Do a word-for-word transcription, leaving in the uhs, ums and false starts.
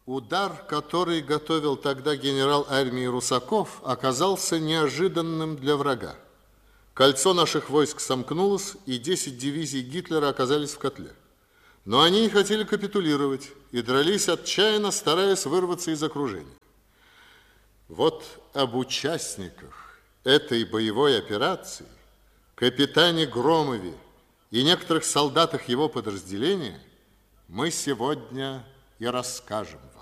Удар, который готовил тогда генерал армии Русаков, оказался неожиданным для врага. Кольцо наших войск сомкнулось, и десять дивизий Гитлера оказались в котле. Но они не хотели капитулировать и дрались отчаянно, стараясь вырваться из окружения. Вот об участниках этой боевой операции, капитане Громове и некоторых солдатах его подразделения мы сегодня и расскажем.